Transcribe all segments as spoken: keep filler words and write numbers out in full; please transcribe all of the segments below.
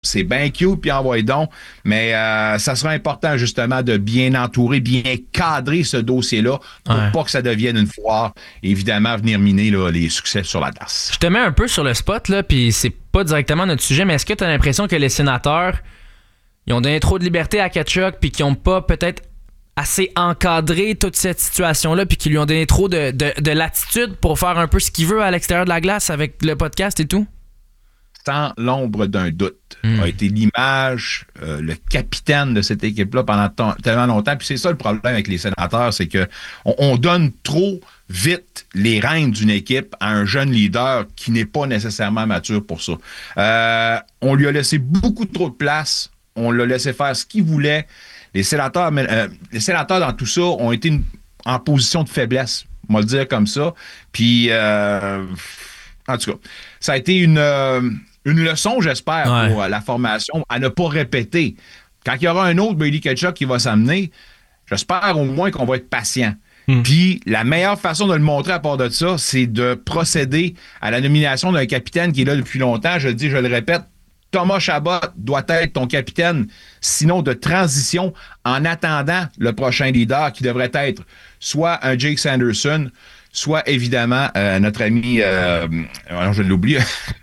c'est bien cute, puis envoyez donc, mais euh, ça sera important justement de bien entourer, bien cadrer ce dossier-là pour ouais. pas que ça devienne une foire, évidemment, venir miner là, les succès sur la tasse. Je te mets un peu sur le spot, là, puis c'est pas directement notre sujet, mais est-ce que tu as l'impression que les sénateurs, ils ont donné trop de liberté à Tkachuk, puis qu'ils ont pas peut-être assez encadré toute cette situation-là, puis qu'ils lui ont donné trop de, de, de latitude pour faire un peu ce qu'il veut à l'extérieur de la glace avec le podcast et tout? Sans l'ombre d'un doute, mmh. a été l'image, euh, le capitaine de cette équipe-là pendant t- tellement longtemps. Puis c'est ça le problème avec les sénateurs, c'est que on, on donne trop vite les rênes d'une équipe à un jeune leader qui n'est pas nécessairement mature pour ça. Euh, on lui a laissé beaucoup trop de place. On l'a laissé faire ce qu'il voulait. Les sénateurs, euh, les sénateurs dans tout ça ont été une, en position de faiblesse, on va le dire comme ça. Puis, euh, en tout cas, ça a été une... Euh, Une leçon, j'espère, ouais. pour la formation, à ne pas répéter. Quand il y aura un autre Brady Tkachuk qui va s'amener, j'espère au moins qu'on va être patient. Mm. Puis la meilleure façon de le montrer à part de ça, c'est de procéder à la nomination d'un capitaine qui est là depuis longtemps. Je le dis, je le répète, Thomas Chabot doit être ton capitaine, sinon de transition, en attendant le prochain leader qui devrait être soit un Jake Sanderson, soit évidemment euh, notre ami... Euh, alors je l'oublie...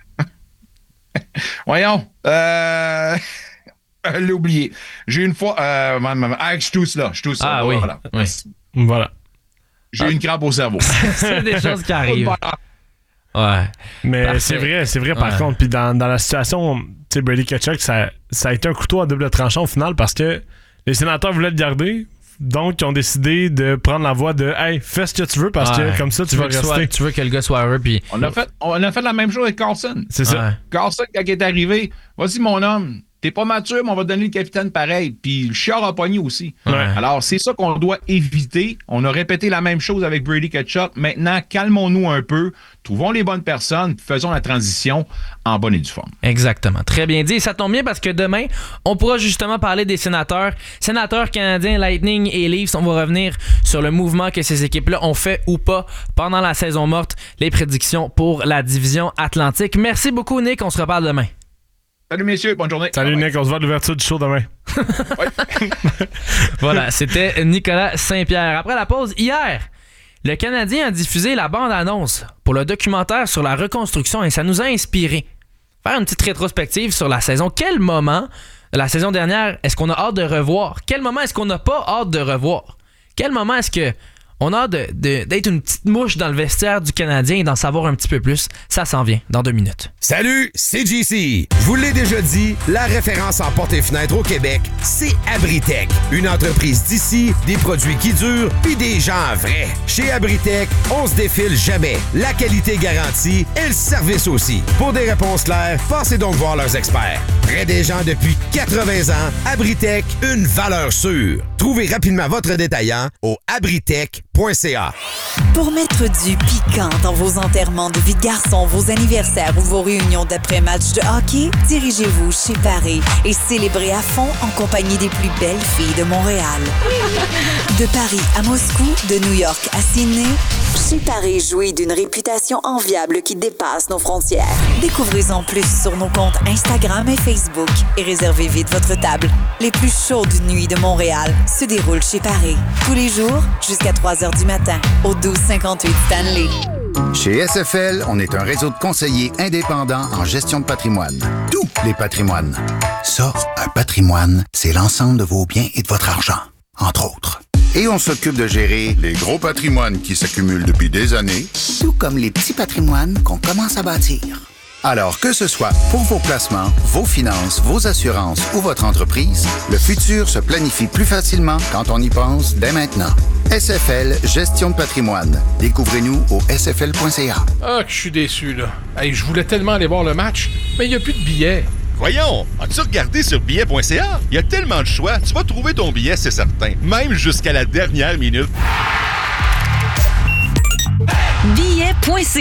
Voyons, euh, je l'ai oublié. J'ai une fois, euh, ah, je tousse là, je tousse Ah là, oui, voilà. oui. Voilà. J'ai ah. une crampe au cerveau. C'est des choses qui arrivent. Ouais. Mais Parfait. c'est vrai, c'est vrai par ouais. contre. Puis dans, dans la situation, tu sais, Brady Tkachuk, ça, ça a été un couteau à double tranchant au final parce que les sénateurs voulaient le garder. Donc, ils ont décidé de prendre la voie de « Hey, fais ce que tu veux parce ouais. que comme ça, tu, tu vas rester. Soit, » Tu veux que le gars soit heureux. Puis... On a fait, on a fait la même chose avec Carlson. C'est ça. Ouais. Carlson, quand il est arrivé, « Vas-y, mon homme, t'es pas mature, mais on va te donner le capitaine pareil. » Puis le chiard a pogné aussi. Ouais. Alors, c'est ça qu'on doit éviter. On a répété la même chose avec Brady Tkachuk. Maintenant, calmons-nous un peu. Trouvons les bonnes personnes, puis faisons la transition en bonne et due forme. Exactement. Très bien dit. Et ça tombe bien parce que demain, on pourra justement parler des sénateurs. Sénateurs canadiens, Lightning et Leafs. On va revenir sur le mouvement que ces équipes-là ont fait ou pas pendant la saison morte. Les prédictions pour la division Atlantique. Merci beaucoup, Nick. On se reparle demain. Salut, messieurs. Bonne journée. Salut, Nick. On se voit à l'ouverture du show demain. Voilà. C'était Nicolas Saint-Pierre. Après la pause, hier... Le Canadien a diffusé la bande-annonce pour le documentaire sur la reconstruction et ça nous a inspiré. Faire une petite rétrospective sur la saison. Quel moment de la saison dernière est-ce qu'on a hâte de revoir? Quel moment est-ce qu'on n'a pas hâte de revoir? Quel moment est-ce que on a hâte de, de, d'être une petite mouche dans le vestiaire du Canadien et d'en savoir un petit peu plus? Ça s'en vient dans deux minutes. Salut, c'est J C. Je vous l'ai déjà dit, la référence en portes et fenêtres au Québec, c'est Abritech. Une entreprise d'ici, des produits qui durent, puis des gens vrais. Chez Abritech, on se défile jamais. La qualité garantie et le service aussi. Pour des réponses claires, passez donc voir leurs experts. Près des gens depuis quatre-vingts ans, Abritech, une valeur sûre. Trouvez rapidement votre détaillant au abritech point c a. Pour mettre du piquant dans vos enterrements de vie de garçon, vos anniversaires ou vos réunions d'après-match de hockey, dirigez-vous chez Paris et célébrez à fond en compagnie des plus belles filles de Montréal. De Paris à Moscou, de New York à Sydney, chez Paris jouit d'une réputation enviable qui dépasse nos frontières. Découvrez-en plus sur nos comptes Instagram et Facebook et réservez vite votre table. Les plus chaudes nuits de Montréal se déroulent chez Paris. Tous les jours, jusqu'à trois heures du matin, au douze cinquante-huit Stanley. Chez S F L, on est un réseau de conseillers indépendants en gestion de patrimoine. Tous les patrimoines. Ça, un patrimoine, c'est l'ensemble de vos biens et de votre argent, entre autres. Et on s'occupe de gérer les gros patrimoines qui s'accumulent depuis des années, tout comme les petits patrimoines qu'on commence à bâtir. Alors que ce soit pour vos placements, vos finances, vos assurances ou votre entreprise, le futur se planifie plus facilement quand on y pense dès maintenant. S F L Gestion de patrimoine. Découvrez-nous au s f l point c a. Ah, que je suis déçu, là. Hey, je voulais tellement aller voir le match, mais il n'y a plus de billets. Voyons, as-tu regardé sur billet point c a? Il y a tellement de choix, tu vas trouver ton billet, c'est certain. Même jusqu'à la dernière minute. billet point c a.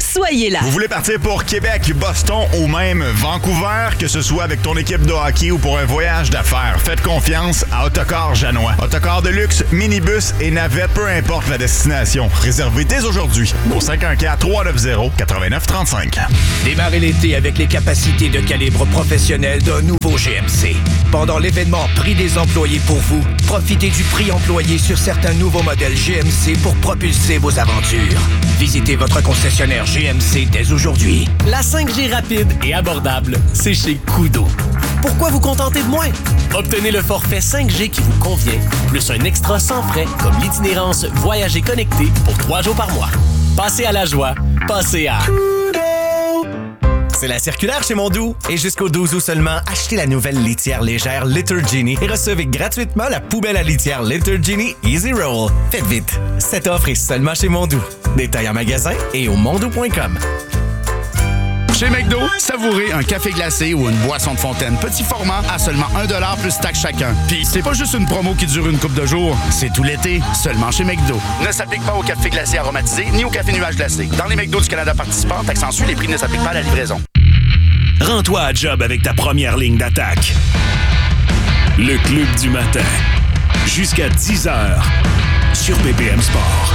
soyez là. Vous voulez partir pour Québec, Boston ou même Vancouver, que ce soit avec ton équipe de hockey ou pour un voyage d'affaires, faites confiance à Autocar Janois. Autocar de luxe, minibus et navette, peu importe la destination. Réservez dès aujourd'hui au cinq un quatre, trois neuf zéro, neuf neuf trois cinq. Démarrez l'été avec les capacités de calibre professionnel d'un nouveau G M C. Pendant l'événement Prix des employés pour vous, profitez du prix employé sur certains nouveaux modèles G M C pour propulser vos aventures. Visitez votre concessionnaire G M C dès aujourd'hui. La cinq G rapide et abordable, c'est chez Kudo. Pourquoi vous contenter de moins? Obtenez le forfait cinq G qui vous convient, plus un extra sans frais comme l'itinérance Voyager connecté pour trois jours par mois. Passez à la joie, passez à Kudo! C'est la circulaire chez Mondou. Et jusqu'au douze août seulement, achetez la nouvelle litière légère Litter Genie et recevez gratuitement la poubelle à litière Litter Genie Easy Roll. Faites vite, cette offre est seulement chez Mondou. Détails en magasin et au mondou point com. Chez McDo, savourez un café glacé ou une boisson de fontaine petit format à seulement un dollar plus taxe chacun. Puis c'est pas juste une promo qui dure une couple de jours, c'est tout l'été, seulement chez McDo. Ne s'applique pas au café glacé aromatisé ni au café nuage glacé. Dans les McDo du Canada participants, taxe en sus, les prix ne s'appliquent pas à la livraison. Rends-toi à job avec ta première ligne d'attaque. Le Club du matin. Jusqu'à dix heures sur B P M Sport.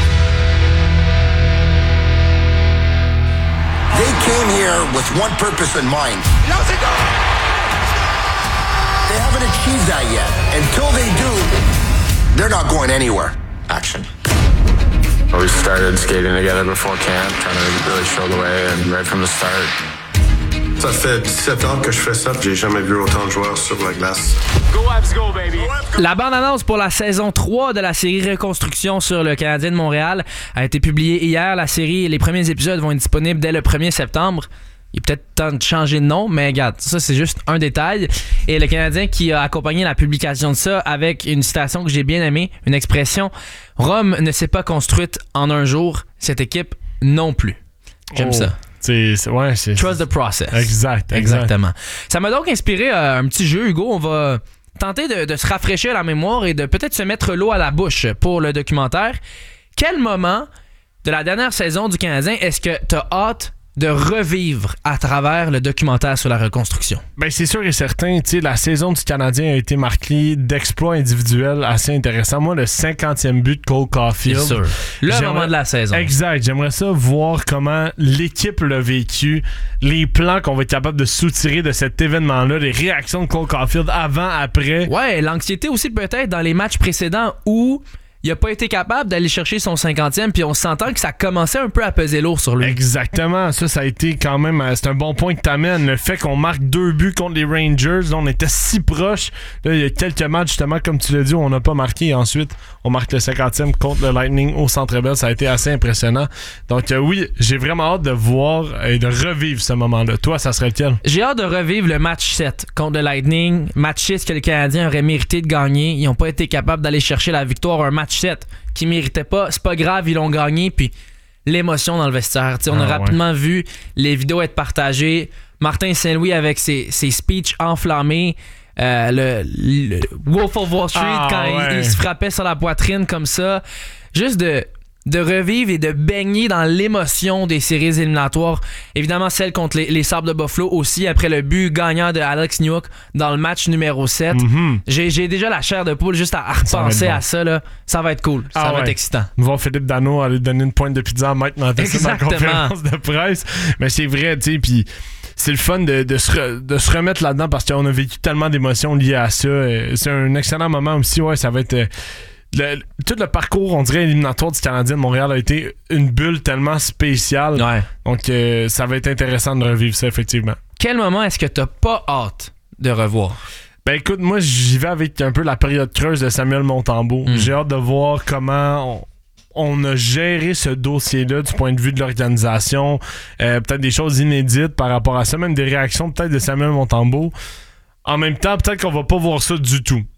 They came here with one purpose in mind. They haven't achieved that yet. Until they do, they're not going anywhere. Action. We started skating together before camp, trying to really show the way, and right from the start. Ça fait dix-sept ans que je fais ça, j'ai jamais vu autant de joueurs sur la glace. Go Habs, go baby! La bande-annonce pour la saison trois de la série Reconstruction sur le Canadien de Montréal a été publiée hier. La série et les premiers épisodes vont être disponibles dès le premier septembre. Il est peut-être temps de changer de nom, mais regarde, ça c'est juste un détail. Et le Canadien qui a accompagné la publication de ça avec une citation que j'ai bien aimée, une expression « Rome ne s'est pas construite en un jour, cette équipe non plus ». J'aime oh. ça. C'est, c'est, ouais, c'est, Trust the process. Exact, exact. Exactement. Ça m'a donc inspiré euh, un petit jeu, Hugo. On va tenter de, de se rafraîchir la mémoire et de peut-être se mettre l'eau à la bouche pour le documentaire. Quel moment de la dernière saison du Canadien est-ce que tu as hâte de revivre à travers le documentaire sur la reconstruction? Ben c'est sûr et certain, tu sais, la saison du Canadien a été marquée d'exploits individuels assez intéressants. Moi, le cinquantième but de Cole Caulfield. C'est sûr. Le j'aimerais... moment de la saison. Exact. J'aimerais ça voir comment l'équipe l'a vécu, les plans qu'on va être capable de soutirer de cet événement-là, les réactions de Cole Caulfield avant, après. Ouais, l'anxiété aussi peut-être dans les matchs précédents où il a pas été capable d'aller chercher son cinquantième, puis on s'entend que ça commençait un peu à peser lourd sur lui. Exactement. Ça, ça a été quand même... C'est un bon point que t'amènes. Le fait qu'on marque deux buts contre les Rangers, là, on était si proche. Là, il y a quelques matchs, justement, comme tu l'as dit, où on n'a pas marqué. Et ensuite, on marque le cinquantième contre le Lightning au Centre Bell. Ça a été assez impressionnant. Donc, euh, oui, j'ai vraiment hâte de voir et de revivre ce moment-là. Toi, ça serait lequel? J'ai hâte de revivre le match sept contre le Lightning. Match six que les Canadiens auraient mérité de gagner. Ils n'ont pas été capables d'aller chercher la victoire. Un match sept qui méritait pas, c'est pas grave, ils l'ont gagné, puis l'émotion dans le vestiaire. T'sais, on ah, a rapidement ouais. vu les vidéos être partagées. Martin Saint-Louis avec ses, ses speeches enflammés. Euh, le, le Wolf of Wall Street ah, quand ouais. il, il se frappait sur la poitrine comme ça. Juste de, de revivre et de baigner dans l'émotion des séries éliminatoires. Évidemment, celle contre les, les Sabres de Buffalo aussi, après le but gagnant de Alex Newhook dans le match numéro sept. Mm-hmm. J'ai, j'ai déjà la chair de poule juste à, à repenser bon. à ça. Là. Ça va être cool. Ça ah va ouais. être excitant. Bon, Philippe Dano allait donner une pointe de pizza à Mike Matheson dans la conférence de presse. Mais c'est vrai, tu sais, puis c'est le fun de, de, se re, de se remettre là-dedans parce qu'on a vécu tellement d'émotions liées à ça. C'est un excellent moment aussi. Ouais, ça va être... Le, tout le parcours, on dirait, éliminatoire du Canadien de Montréal a été une bulle tellement spéciale. Ouais. Donc, euh, ça va être intéressant de revivre ça, effectivement. Quel moment est-ce que t'as pas hâte de revoir? Ben écoute, moi, j'y vais avec un peu la période creuse de Samuel Montembeault. Mm. J'ai hâte de voir comment on, on a géré ce dossier-là du point de vue de l'organisation. Euh, peut-être des choses inédites par rapport à ça, même des réactions peut-être de Samuel Montembeault. En même temps, peut-être qu'on va pas voir ça du tout.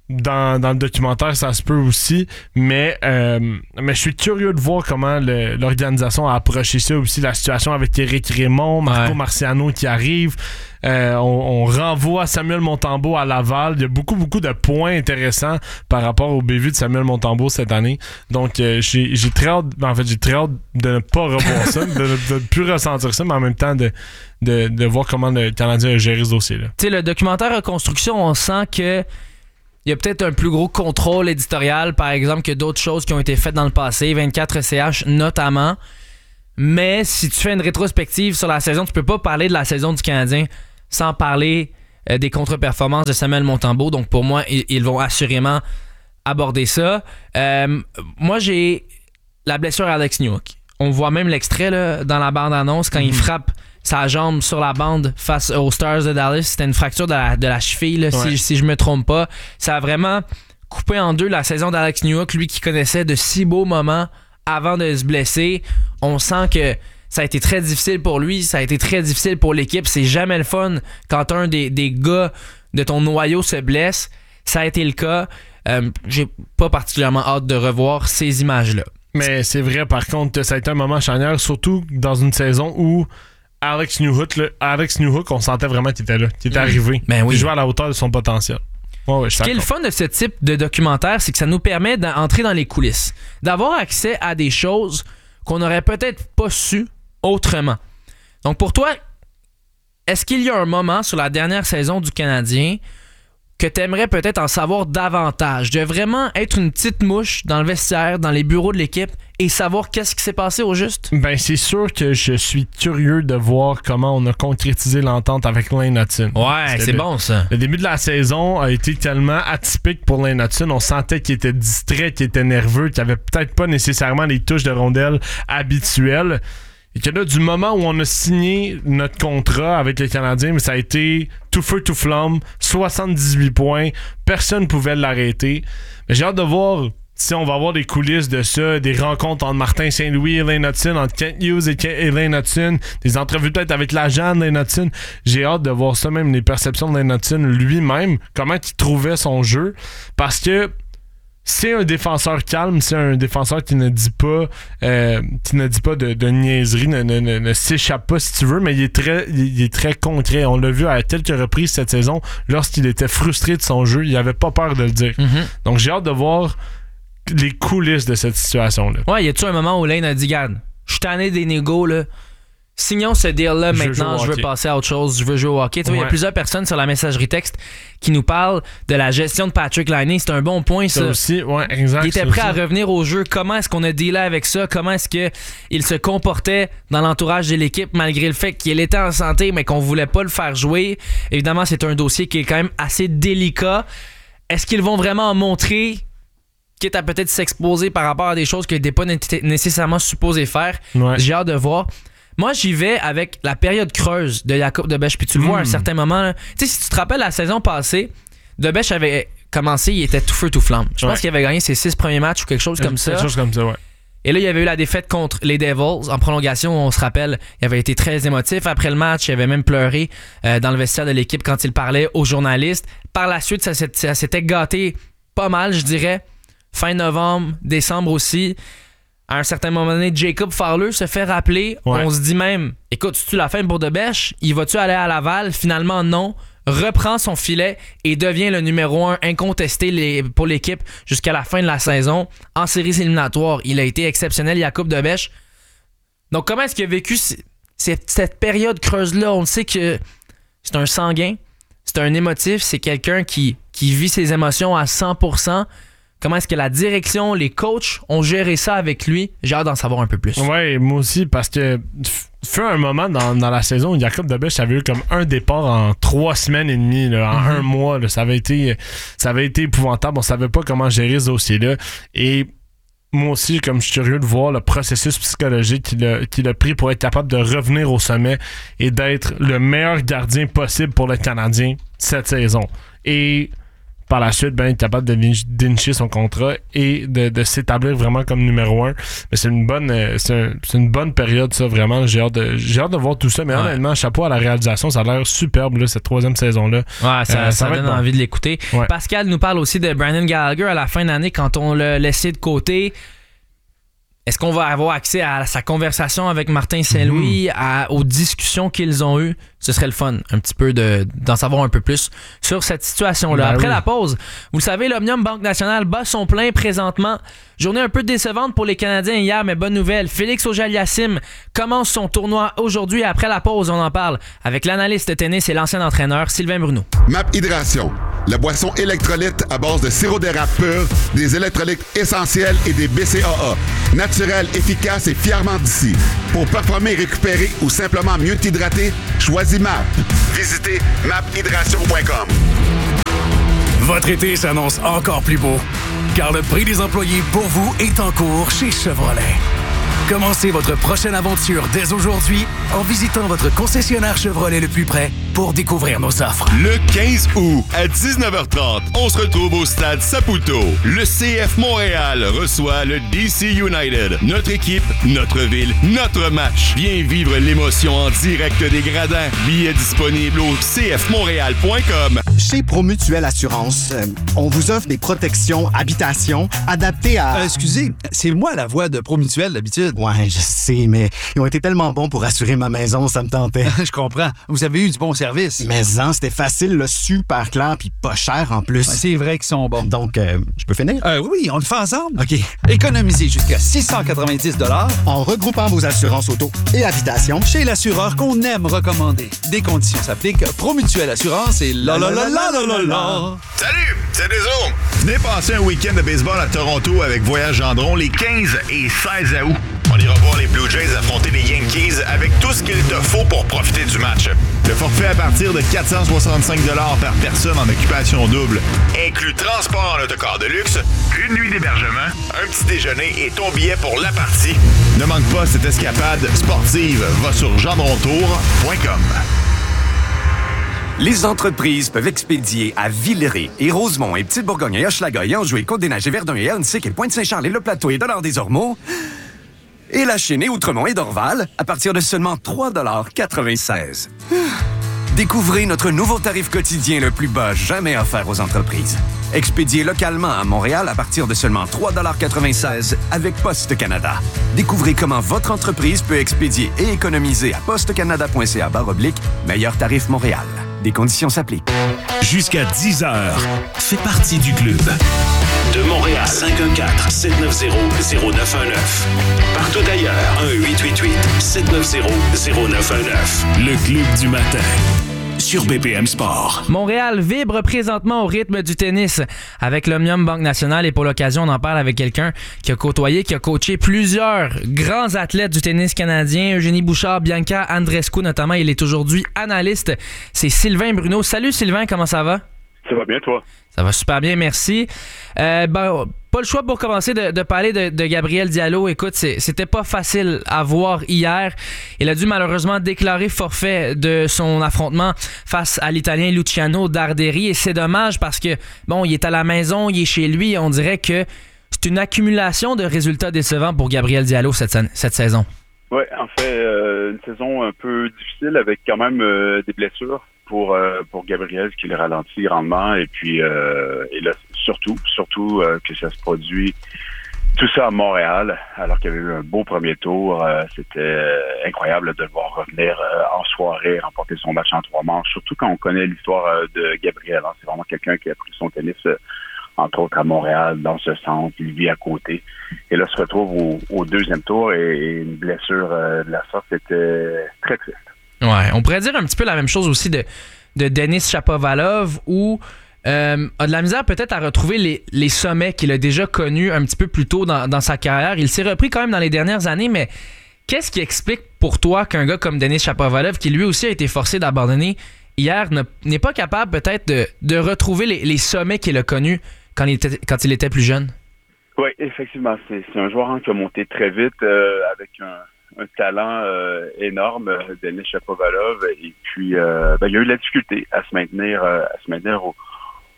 dans, dans le documentaire, ça se peut aussi, mais, euh, mais je suis curieux de voir comment le, l'organisation a approché ça aussi, la situation avec Éric Raymond, Marco ouais. Marciano qui arrive. Euh, on, on renvoie Samuel Montembeault à Laval. Il y a beaucoup, beaucoup de points intéressants par rapport au bévue de Samuel Montembeault cette année. Donc, euh, j'ai, j'ai très hâte, en fait, j'ai très hâte de ne pas revoir ça, de ne plus ressentir ça, mais en même temps de, de, de voir comment le Canadien a géré ce dossier-là. Tu sais, le documentaire Reconstruction, on sent que il y a peut-être un plus gros contrôle éditorial, par exemple, que d'autres choses qui ont été faites dans le passé, vingt-quatre C H notamment. Mais si tu fais une rétrospective sur la saison, tu peux pas parler de la saison du Canadien sans parler euh, des contre-performances de Samuel Montembeault. Donc pour moi, ils, ils vont assurément aborder ça. Euh, moi, j'ai la blessure à Alex Newhook. On voit même l'extrait là, dans la bande-annonce quand mm-hmm. il frappe sa jambe sur la bande face aux Stars de Dallas. C'était une fracture de la, de la cheville, là, ouais. si, si je me trompe pas. Ça a vraiment coupé en deux la saison d'Alex Newhook, lui qui connaissait de si beaux moments avant de se blesser. On sent que ça a été très difficile pour lui, ça a été très difficile pour l'équipe. C'est jamais le fun quand un des, des gars de ton noyau se blesse. Ça a été le cas. Euh, j'ai pas particulièrement hâte de revoir ces images-là. Mais c'est vrai, par contre, ça a été un moment charnière, surtout dans une saison où Alex Newhook, là, Alex Newhook, on sentait vraiment qu'il était là, qu'il était arrivé. Ben oui. Il jouait à la hauteur de son potentiel. Ouais, ouais, ce qui est le fun de ce type de documentaire, c'est que ça nous permet d'entrer dans les coulisses, d'avoir accès à des choses qu'on n'aurait peut-être pas su autrement. Donc pour toi, est-ce qu'il y a un moment sur la dernière saison du Canadien que tu aimerais peut-être en savoir davantage, de vraiment être une petite mouche dans le vestiaire, dans les bureaux de l'équipe et savoir qu'est-ce qui s'est passé au juste? Ben c'est sûr que je suis curieux de voir comment on a concrétisé l'entente avec Lane Hutson. Ouais, c'est le, bon ça. Le début de la saison a été tellement atypique pour Lane Hutson. On sentait qu'il était distrait, qu'il était nerveux, qu'il avait peut-être pas nécessairement les touches de rondelle habituelles. Et que là, du moment où on a signé notre contrat avec les Canadiens, mais ça a été tout feu, tout flamme, soixante-dix-huit points, personne ne pouvait l'arrêter. Mais j'ai hâte de voir si on va avoir des coulisses de ça, des rencontres entre Martin Saint-Louis et Lane Hutson, entre Kent Hughes et Lane Hutson, des entrevues peut-être avec l'agent de Lane Hutson. J'ai hâte de voir ça, même les perceptions de Lane Hutson lui-même, comment il trouvait son jeu, parce que c'est un défenseur calme, c'est un défenseur qui ne dit pas euh, qui ne dit pas de, de niaiserie, ne, ne, ne, ne s'échappe pas si tu veux, mais il est très il est très concret. On l'a vu à quelques reprises cette saison, lorsqu'il était frustré de son jeu, il avait pas peur de le dire. Mm-hmm. Donc j'ai hâte de voir les coulisses de cette situation-là. Ouais, y a-tu un moment où Lane a dit, garde, je suis tanné des négos, là. Signons ce deal-là je maintenant, je veux passer à autre chose, je veux jouer au hockey. Il ouais. y a plusieurs personnes sur la messagerie texte qui nous parlent de la gestion de Patrick Laine. C'est un bon point, ça. Ça aussi, ouais, exact. Il était prêt aussi à revenir au jeu. Comment est-ce qu'on a dealé avec ça? Comment est-ce qu'il se comportait dans l'entourage de l'équipe malgré le fait qu'il était en santé, mais qu'on voulait pas le faire jouer? Évidemment, c'est un dossier qui est quand même assez délicat. Est-ce qu'ils vont vraiment en montrer, quitte à peut-être s'exposer par rapport à des choses qu'ils n'étaient pas nécessairement supposés faire? Ouais. J'ai hâte de voir. Moi, j'y vais avec la période creuse de Jakub Dobeš. Puis tu le vois à un certain moment. Tu sais, si tu te rappelles la saison passée, Dobeš avait commencé, il était tout feu, tout flamme. Je ouais. pense qu'il avait gagné ses six premiers matchs ou quelque chose comme ça. Quelque chose comme ça, ouais. Et là, il y avait eu la défaite contre les Devils en prolongation. On se rappelle, il avait été très émotif après le match. Il avait même pleuré euh, dans le vestiaire de l'équipe quand il parlait aux journalistes. Par la suite, ça, ça s'était gâté pas mal, je dirais. Fin novembre, décembre aussi. À un certain moment donné, Jacob Fowler se fait rappeler. Ouais. On se dit même, écoute, c'est-tu la fin pour Dobeš? Il va-tu aller à Laval? Finalement, non. Reprend son filet et devient le numéro un incontesté les, pour l'équipe jusqu'à la fin de la saison. En séries éliminatoires, il a été exceptionnel, Jakub Dobeš. Donc, comment est-ce qu'il a vécu c- c- cette période creuse-là? On le sait que c'est un sanguin, c'est un émotif, c'est quelqu'un qui, qui vit ses émotions à cent pour cent. Comment est-ce que la direction, les coachs ont géré ça avec lui? J'ai hâte d'en savoir un peu plus. Ouais, moi aussi, parce que fut un moment dans, dans la saison où Jakub Dobeš avait eu comme un départ en trois semaines et demie, là, en mm-hmm. un mois. Là, ça avait été, ça avait été épouvantable. On savait pas comment gérer ce dossier-là. Et moi aussi, comme je suis curieux de voir le processus psychologique qu'il a, qu'il a pris pour être capable de revenir au sommet et d'être le meilleur gardien possible pour le Canadien cette saison. Et par la suite, ben, être capable de dénicher son contrat et de, de s'établir vraiment comme numéro un. Mais c'est une bonne euh, c'est, un, c'est une bonne période, ça, vraiment. J'ai hâte de, j'ai hâte de voir tout ça. Mais ouais. honnêtement, chapeau à la réalisation. Ça a l'air superbe, là, cette troisième saison-là. Ouais, ça, euh, ça, ça donne bon. envie de l'écouter. Ouais. Pascal nous parle aussi de Brandon Gallagher à la fin d'année quand on l'a laissé de côté. Est-ce qu'on va avoir accès à sa conversation avec Martin Saint-Louis, mm-hmm. à, aux discussions qu'ils ont eues? Ce serait le fun, un petit peu de, d'en savoir un peu plus sur cette situation-là. Ben Après oui. la pause, vous le savez, l'Omnium Banque Nationale bat son plein présentement. Journée un peu décevante pour les Canadiens hier, mais bonne nouvelle. Félix Auger-Aliassime commence son tournoi aujourd'hui. Après la pause, on en parle avec l'analyste de tennis et l'ancien entraîneur Sylvain Bruneau. M A P Hydration, la boisson électrolyte à base de sirop d'érable pur, des électrolytes essentiels et des B C A A. Naturel, efficace et fièrement d'ici. Pour performer, récupérer ou simplement mieux t'hydrater, choisis M A P. Visitez map hydration point com. Votre été s'annonce encore plus beau, car le prix des employés pour vous est en cours chez Chevrolet. Commencez votre prochaine aventure dès aujourd'hui en visitant votre concessionnaire Chevrolet le plus près pour découvrir nos offres. Le quinze août à dix-neuf heures trente, on se retrouve au stade Saputo. Le C F Montréal reçoit le D C United. Notre équipe, notre ville, notre match. Viens vivre l'émotion en direct des gradins. Billets disponibles au c f montréal point com. Chez Promutuelle Assurance, euh, on vous offre des protections habitation adaptées à... Euh, excusez, c'est moi la voix de Promutuelle d'habitude. Ouais, je sais, mais ils ont été tellement bons pour assurer ma maison, ça me tentait. Je comprends. Vous avez eu du bon service. Mais hein, c'était facile, là, super clair, puis pas cher en plus. Ouais, c'est vrai qu'ils sont bons. Donc, euh, je peux finir? Euh, oui, on le fait ensemble. OK. Économisez jusqu'à six cent quatre-vingt-dix dollars en regroupant vos assurances auto et habitation chez l'assureur qu'on aime recommander. Des conditions s'appliquent. Promutuelle Assurance et la la la la la la la. Salut, c'est Deso. Venez passer un week-end de baseball à Toronto avec Voyage Gendron les quinze et seize août. On ira voir les Blue Jays affronter les Yankees avec tout ce qu'il te faut pour profiter du match. Le forfait à partir de quatre cent soixante-cinq dollars par personne en occupation double inclut transport en autocar de luxe, une nuit d'hébergement, un petit déjeuner et ton billet pour la partie. Ne manque pas cette escapade sportive. Va sur gendrontour point com. Les entreprises peuvent expédier à Villeray et Rosemont et Petite-Bourgogne et Hochelaga et Anjou et Côte-des-Neiges et Verdun et Ahuntsic et Pointe-Saint-Charles et Le Plateau et Dollard-des-Ormeaux et La Chine et Outremont et Dorval à partir de seulement trois dollars quatre-vingt-seize. Découvrez notre nouveau tarif quotidien le plus bas jamais offert aux entreprises. Expédié localement à Montréal à partir de seulement trois dollars quatre-vingt-seize avec Poste Canada. Découvrez comment votre entreprise peut expédier et économiser à postecanada point c a barre oblique meilleur tarif Montréal. Des conditions s'appliquent. Jusqu'à dix heures, fais partie du club. De Montréal, cinq un quatre, sept neuf zéro, zéro neuf un neuf. Partout ailleurs, un huit huit huit, sept neuf zéro, zéro neuf un neuf. Le club du matin. Sur B P M Sport. Montréal vibre présentement au rythme du tennis avec l'Omnium Banque Nationale et pour l'occasion, on en parle avec quelqu'un qui a côtoyé, qui a coaché plusieurs grands athlètes du tennis canadien, Eugénie Bouchard, Bianca Andreescu notamment. Il est aujourd'hui analyste. C'est Sylvain Bruneau. Salut Sylvain, comment ça va? Ça va bien, toi? Ça va super bien, merci. Euh, ben, pas le choix pour commencer de, de parler de, de Gabriel Diallo. Écoute, c'est, c'était pas facile à voir hier. Il a dû malheureusement déclarer forfait de son affrontement face à l'Italien Luciano Darderi. Et c'est dommage parce que, bon, il est à la maison, il est chez lui. On dirait que c'est une accumulation de résultats décevants pour Gabriel Diallo cette, cette saison. Oui, en fait, euh, une saison un peu difficile avec quand même euh, des blessures pour euh, pour Gabriel, ce qui le ralentit grandement. Et puis, euh, et là, surtout, surtout euh, que ça se produit tout ça à Montréal, alors qu'il y avait eu un beau premier tour. Euh, c'était euh, incroyable de le voir revenir euh, en soirée, remporter son match en trois manches, surtout quand on connaît l'histoire euh, de Gabriel. Hein. C'est vraiment quelqu'un qui a pris son tennis, euh, entre autres à Montréal, dans ce centre, il vit à côté. Et là, se retrouve au, au deuxième tour et, et une blessure euh, de la sorte, c'était très triste. Ouais, on pourrait dire un petit peu la même chose aussi de, de Denis Shapovalov, où euh, a de la misère peut-être à retrouver les, les sommets qu'il a déjà connus un petit peu plus tôt dans, dans sa carrière. Il s'est repris quand même dans les dernières années, mais qu'est-ce qui explique pour toi qu'un gars comme Denis Shapovalov, qui lui aussi a été forcé d'abandonner hier, ne, n'est pas capable peut-être de, de retrouver les, les sommets qu'il a connus quand il était, quand il était plus jeune? Oui, effectivement. C'est, c'est un joueur hein, qui a monté très vite euh, avec un un talent euh, énorme, Denis Shapovalov, et puis euh, ben, il y a eu de la difficulté à se maintenir, euh, à se maintenir au,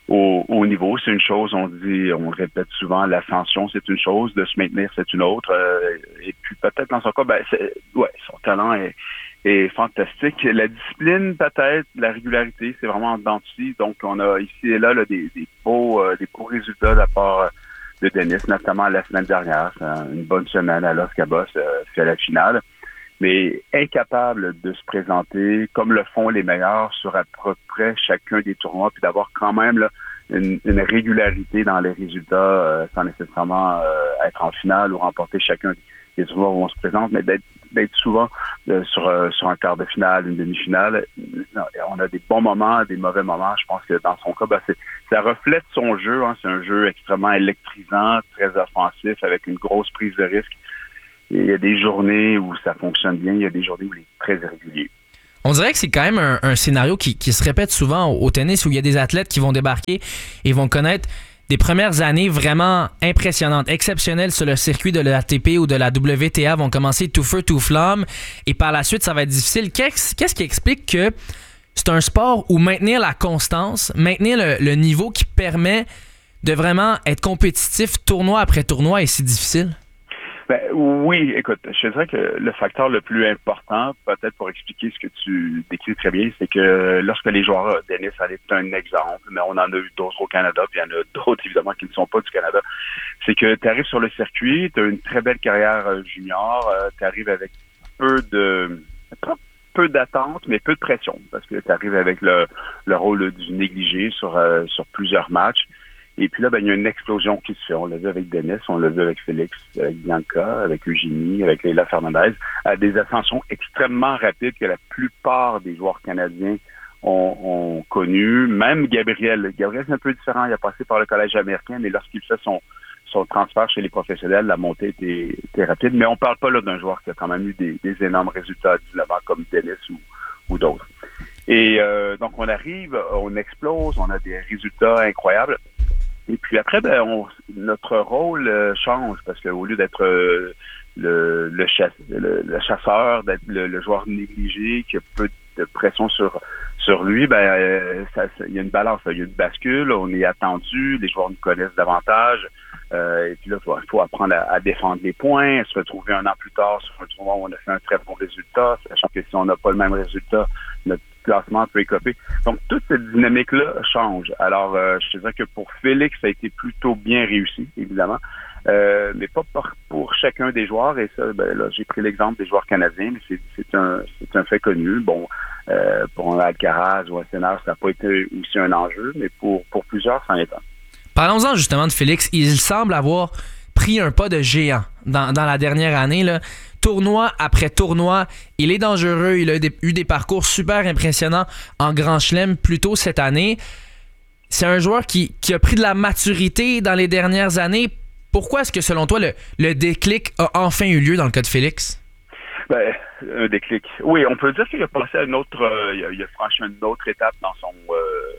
au, au niveau. C'est une chose, on dit, on répète souvent, l'ascension, c'est une chose, de se maintenir, c'est une autre. Euh, et puis peut-être dans son cas, ben, c'est, ouais, son talent est, est fantastique. La discipline, peut-être, la régularité, c'est vraiment en dents de scie. Donc, on a ici et là, là des, des beaux, euh, des beaux résultats de la part de Dennis, notamment la semaine dernière. C'est une bonne semaine à Los Cabos, euh, fait la finale. Mais incapable de se présenter comme le font les meilleurs sur à peu près chacun des tournois, puis d'avoir quand même là, une, une régularité dans les résultats euh, sans nécessairement euh, être en finale ou remporter chacun des tournois où on se présente, mais d'être, d'être souvent euh, sur, euh, sur un quart de finale, une demi-finale. On a des bons moments, des mauvais moments. Je pense que dans son cas, ben, c'est, ça reflète son jeu. Hein. C'est un jeu extrêmement électrisant, très offensif, avec une grosse prise de risque. Il y a des journées où ça fonctionne bien, il y a des journées où il est très irrégulier. On dirait que c'est quand même un, un scénario qui, qui se répète souvent au, au tennis, où il y a des athlètes qui vont débarquer et vont connaître des premières années vraiment impressionnantes, exceptionnelles sur le circuit de l'A T P ou de la W T A, vont commencer tout feu, tout flamme, et par la suite, ça va être difficile. Qu'est-ce, qu'est-ce qui explique que c'est un sport où maintenir la constance, maintenir le, le niveau qui permet de vraiment être compétitif tournoi après tournoi est si difficile? Ben, oui, écoute, je te dirais que le facteur le plus important, peut-être pour expliquer ce que tu décris très bien, c'est que lorsque les joueurs, Dennis, elle est un exemple, mais on en a eu d'autres au Canada, puis il y en a d'autres, évidemment, qui ne sont pas du Canada, c'est que tu arrives sur le circuit, tu as une très belle carrière junior, euh, tu arrives avec peu de... pas peu d'attente, mais peu de pression, parce que tu arrives avec le, le rôle du négligé sur, euh, sur plusieurs matchs. Et puis là, ben, il y a une explosion qui se fait. On l'a vu avec Dennis, on l'a vu avec Félix, avec Bianca, avec Eugénie, avec Leila Fernandez, à des ascensions extrêmement rapides que la plupart des joueurs canadiens ont, ont connu. Même Gabriel. Gabriel, c'est un peu différent. Il a passé par le collège américain, mais lorsqu'il fait son, son transfert chez les professionnels, la montée était, était rapide. Mais on parle pas là d'un joueur qui a quand même eu des, des énormes résultats à dix-neuf ans comme Dennis ou, ou d'autres. Et euh, donc, on arrive, on explose, on a des résultats incroyables. Et puis après, ben, on, notre rôle euh, change parce qu'au lieu d'être euh, le, le, chasse, le, le chasseur, d'être le, le joueur négligé qui a peu de pression sur sur lui, ben euh, ça, ça, il y a une balance, il y a une bascule, on est attendu, les joueurs nous connaissent davantage. Euh, et puis là, il faut, faut apprendre à, à défendre les points, se retrouver un an plus tard sur un tournoi où on a fait un très bon résultat, sachant que si on n'a pas le même résultat, notre classement peut écoper. Donc, toute cette dynamique-là change. Alors, euh, je te dirais que pour Félix, ça a été plutôt bien réussi, évidemment, euh, mais pas pour, pour chacun des joueurs. Et ça, ben là, j'ai pris l'exemple des joueurs canadiens, mais c'est, c'est, un, c'est un fait connu. Bon, euh, pour un Alcaraz ou un Sinner, ça n'a pas été aussi un enjeu, mais pour, pour plusieurs, ça en est un. Parlons-en justement de Félix. Il semble avoir pris un pas de géant dans, dans la dernière année, là. Tournoi après tournoi, il est dangereux. Il a eu des, eu des parcours super impressionnants en Grand Chelem plus tôt cette année. C'est un joueur qui, qui a pris de la maturité dans les dernières années. Pourquoi est-ce que, selon toi, le, le déclic a enfin eu lieu dans le cas de Félix? Ben, un déclic. Oui, on peut dire qu'il a passé à une autre... Euh, il, a, il a franchi une autre étape dans son... Euh,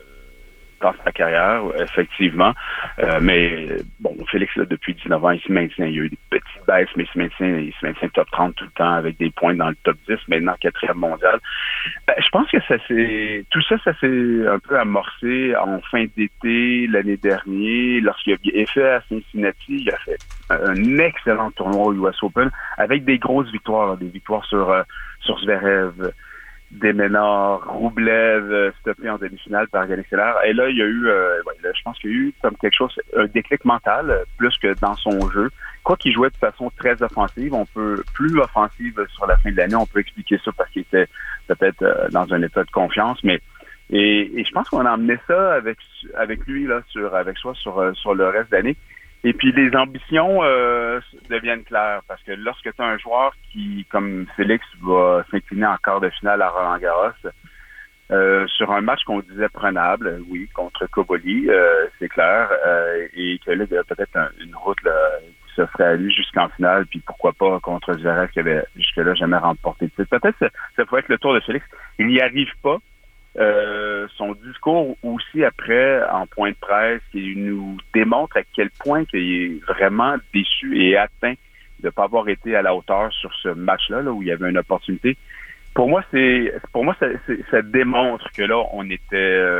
dans sa carrière, effectivement. Euh, mais bon, Félix, là, depuis dix-neuf ans, il se maintient. Il y a eu des petites baisses, mais il se maintient, il se maintient top trente tout le temps avec des points dans le top dix, maintenant quatrième mondial. Ben, je pense que ça s'est, tout ça, ça s'est un peu amorcé en fin d'été l'année dernière, lorsqu'il a fait à Cincinnati. Il a fait un excellent tournoi au U S Open avec des grosses victoires, des victoires sur, euh, sur Zverev, Deménor, Roublev, stoppé en demi-finale par Yannick Sinner. Et là, il y a eu, euh, ouais, là, je pense qu'il y a eu comme quelque chose, un déclic mental, euh, plus que dans son jeu. Quoi qu'il jouait de façon très offensive, on peut, plus offensive sur la fin de l'année, on peut expliquer ça parce qu'il était peut-être euh, dans un état de confiance, mais et, et je pense qu'on a emmené ça avec avec lui là sur avec soi sur euh, sur le reste de l'année. Et puis les ambitions euh, deviennent claires parce que lorsque tu as un joueur qui, comme Félix, va s'incliner en quart de finale à Roland-Garros, euh, sur un match qu'on disait prenable, oui, contre Koboli, euh, c'est clair, euh, et que là, il y a peut-être un, une route là, qui se ferait à lui jusqu'en finale, puis pourquoi pas contre Zverev qui avait jusque-là jamais remporté le titre. Peut-être que ça, ça pourrait être le tour de Félix. Il n'y arrive pas. Euh, son discours aussi après en point de presse, qui nous démontre à quel point il est vraiment déçu et atteint de ne pas avoir été à la hauteur sur ce match-là, là, où il y avait une opportunité. Pour moi, c'est pour moi ça, c'est, ça démontre que là, on était euh,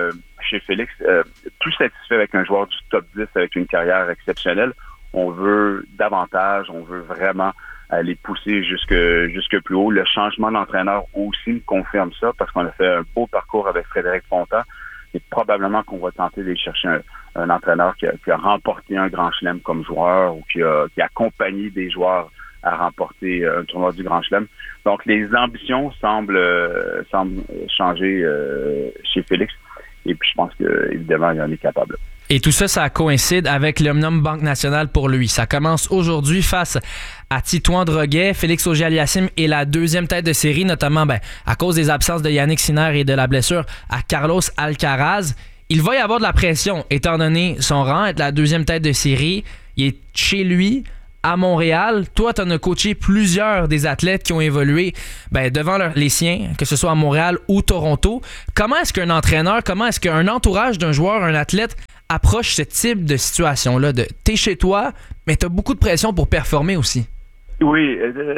chez Félix, euh, plus satisfait avec un joueur du top dix avec une carrière exceptionnelle. On veut davantage, on veut vraiment aller pousser jusque jusque plus haut. Le changement d'entraîneur aussi me confirme ça parce qu'on a fait un beau parcours avec Frédéric Fontan et probablement qu'on va tenter d'aller chercher un, un entraîneur qui a, qui a remporté un grand chelem comme joueur ou qui a, qui a accompagné des joueurs à remporter un tournoi du Grand Chelem. Donc, les ambitions semblent, euh, semblent changer euh, chez Félix. Et puis, je pense qu'évidemment, il en est capable. Et tout ça, ça coïncide avec l'Omnium Banque Nationale pour lui. Ça commence aujourd'hui face à Titouan Droguet. Félix Auger-Aliassime est la deuxième tête de série, notamment ben, à cause des absences de Yannick Sinner et de la blessure à Carlos Alcaraz. Il va y avoir de la pression, étant donné son rang, être la deuxième tête de série. Il est chez lui, à Montréal. Toi, tu en as coaché plusieurs des athlètes qui ont évolué ben, devant leur, les siens, que ce soit à Montréal ou Toronto. Comment est-ce qu'un entraîneur, comment est-ce qu'un entourage d'un joueur, un athlète, approche ce type de situation-là? De t'es chez toi, mais t'as beaucoup de pression pour performer aussi. Oui,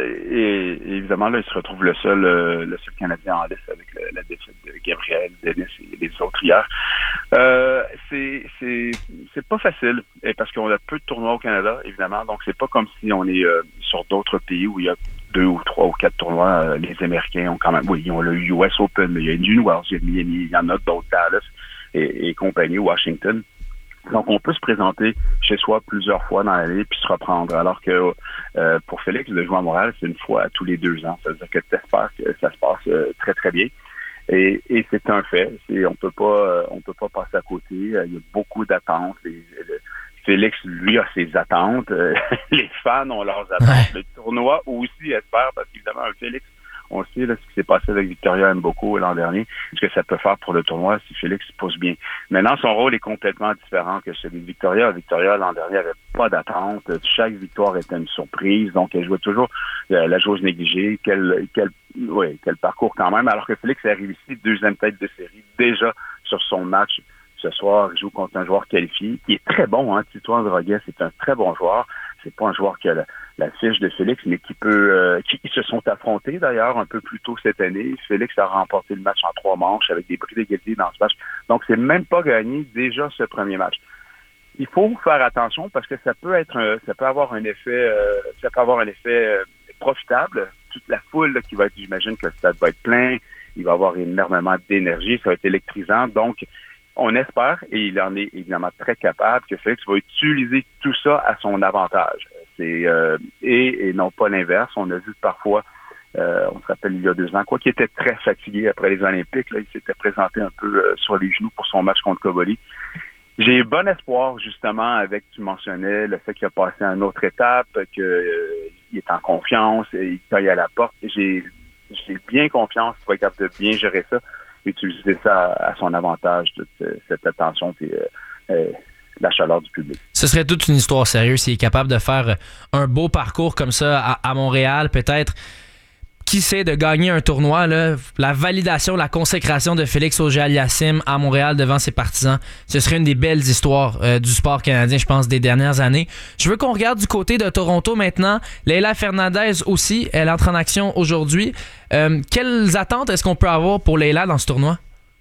et, et évidemment, là, il se retrouve le seul, euh, le seul Canadien en liste avec le, la défaite de Gabriel, Denis et les autres hier. Euh, c'est, c'est, c'est pas facile, et parce qu'on a peu de tournois au Canada, évidemment, donc c'est pas comme si on est euh, sur d'autres pays où il y a deux ou trois ou quatre tournois. Euh, les Américains ont quand même, oui, ils ont le U S Open, mais il y a Indian Wells, il y a Miami, il y en a d'autres, Dallas et, et compagnie, Washington. Donc, on peut se présenter chez soi plusieurs fois dans l'année puis se reprendre. Alors que euh, pour Félix, de jouer à Montréal, c'est une fois tous les deux ans. Ça veut dire que tu espères que ça se passe euh, très, très bien. Et, et c'est un fait. C'est, on peut pas euh, on peut pas passer à côté. Il y a beaucoup d'attentes. Les, le, Félix, lui, a ses attentes. Les fans ont leurs attentes. Le tournoi aussi espère, parce qu'évidemment, un Félix, on sait là, ce qui s'est passé avec Victoria Mboko l'an dernier, ce que ça peut faire pour le tournoi si Félix se pousse bien. Maintenant, son rôle est complètement différent que celui de Victoria. Victoria, l'an dernier, n'avait pas d'attente. Chaque victoire était une surprise. Donc, elle jouait toujours euh, la joueuse négligée. Quel, quel, ouais, quel parcours quand même. Alors que Félix arrive ici, deuxième tête de série, déjà sur son match. Ce soir, il joue contre un joueur qualifié, qui est très bon. Hein. Titouan Droguet, c'est un très bon joueur. C'est pas un joueur qui a la, la fiche de Félix, mais qui peut, euh, qui, qui se sont affrontés d'ailleurs un peu plus tôt cette année. Félix a remporté le match en trois manches avec des prix d'égalité dans ce match. Donc, c'est même pas gagné déjà ce premier match. Il faut faire attention parce que ça peut être, un, ça peut avoir un effet, euh, ça peut avoir un effet euh, profitable. Toute la foule là, qui va être, j'imagine que le stade va être plein. Il va avoir énormément d'énergie, ça va être électrisant. Donc, on espère, et il en est évidemment très capable, que Félix va utiliser tout ça à son avantage. C'est euh, et, et non pas l'inverse. On a vu parfois, euh, on se rappelle il y a deux ans, quoi qu'il était très fatigué après les Olympiques, là, il s'était présenté un peu euh, sur les genoux pour son match contre Koboli. J'ai bon espoir, justement, avec, tu mentionnais, le fait qu'il a passé à une autre étape, qu'il euh, est en confiance, et il taille à la porte. J'ai, j'ai bien confiance qu'il va être capable de bien gérer ça, utiliser ça à, à son avantage, toute euh, cette attention et euh, euh, la chaleur du public. Ce serait toute une histoire sérieuse s'il est capable de faire un beau parcours comme ça à, à Montréal, peut-être, qui sait, de gagner un tournoi, là, la validation, la consécration de Félix Auger-Aliassime à Montréal devant ses partisans. Ce serait une des belles histoires euh, du sport canadien, je pense, des dernières années. Je veux qu'on regarde du côté de Toronto maintenant. Leila Fernandez aussi, elle entre en action aujourd'hui. Euh, quelles attentes est-ce qu'on peut avoir pour Leila dans ce tournoi?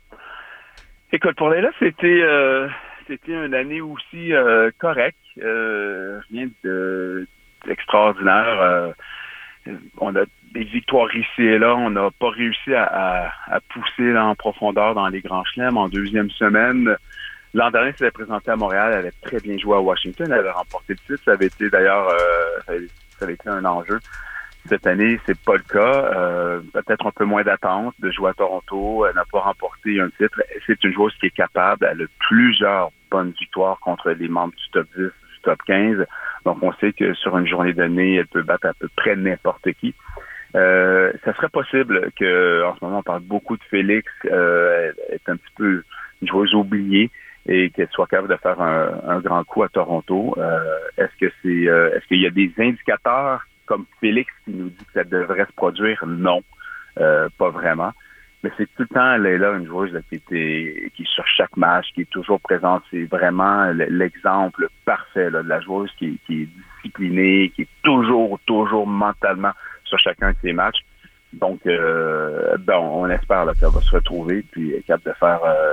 Écoute, pour Leila, c'était... Euh... C'était une année aussi euh, correcte, euh, rien de, d'extraordinaire. Euh, on a des victoires ici et là. On n'a pas réussi à, à, à pousser là, en profondeur dans les grands chelems. En deuxième semaine, l'an dernier, elle s'était présentée à Montréal. Elle avait très bien joué à Washington. Elle avait remporté le titre. Ça avait été d'ailleurs euh, ça avait été un enjeu. Cette année, c'est pas le cas. Euh, peut-être un peu moins d'attente de jouer à Toronto. Elle n'a pas remporté un titre. C'est une joueuse qui est capable. Elle a plusieurs bonnes victoires contre les membres du top dix, du top quinze. Donc, on sait que sur une journée donnée, elle peut battre à peu près n'importe qui. Euh, ça serait possible que, en ce moment, on parle beaucoup de Félix. Euh, elle est un petit peu une joueuse oubliée et qu'elle soit capable de faire un, un grand coup à Toronto. Euh, est-ce que c'est, euh, est-ce qu'il y a des indicateurs comme Félix qui nous dit que ça devrait se produire? Non, euh, pas vraiment. Mais c'est tout le temps, elle est là, une joueuse là, qui, était, qui est sur chaque match, qui est toujours présente. C'est vraiment l'exemple parfait là, de la joueuse qui, qui est disciplinée, qui est toujours, toujours mentalement sur chacun de ses matchs. Donc, euh, bon, on espère là, qu'elle va se retrouver puis être capable de faire euh,